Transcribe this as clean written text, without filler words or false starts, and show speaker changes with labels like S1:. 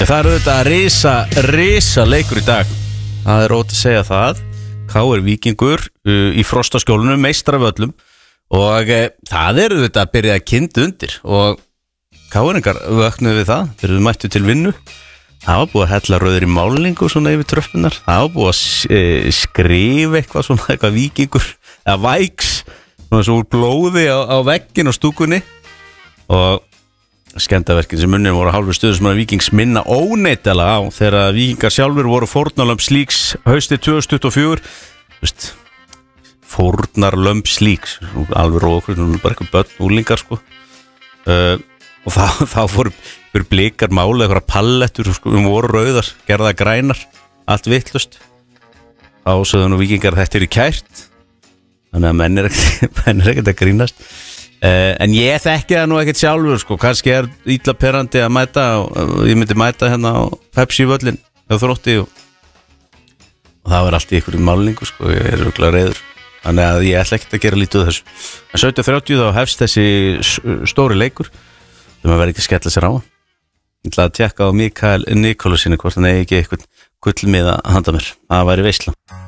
S1: Það eru þetta risa leikur í dag. Það er ótt að segja það. KR Víkingur í Frostaskjólinu, meistaraföllum. Og það eru þetta að byrja að kynda undir. Og KR-ingar vöknuðu við það. Þeir eru mættu til vinnu. Það var búið að hella rauður í málingu svona yfir tröppunar. Það var búið að skrifa eitthvað svona, eitthvað Víkingur eða Væks, svona svo úr blóði á veggin og stúkunni. Og skemmtaverkin sem munir voru hálfur stöðu sem að Víkings minna óneitalega á þegar Víkingar sjálfur voru fórnarlömb slíks haustið 2024. Fórnarlömb slíks, alveg rókur, bara eitthvað börn, úlingar sko. Og þá fóru fyrir blikar máli, eitthvað pallettur sko, voru rauðar, gerða grænar, allt vittlust. Þá sögðu nú Víkingar þetta eru kært, þannig að menn er ekkert að grínast. En ég þekki það nú ekkert sjálfur sko. Kannski er illa perandi að mæta og ég myndi mæta hérna á Pepsi völlin á Þrótti og það var allt í einhverjum málningu sko. Ég er örugglega reiður, þannig að ég ætla ekkert að gera lítið úr þessu. En 17:30 þá hefst þessi stóri leikur sem að vera ekki að skella sér á. Ég ætla að tjekka á Mikael Nikólasinni hvort hann eigi ekki eitthvað gullmiða handa mér. Það væri veisla.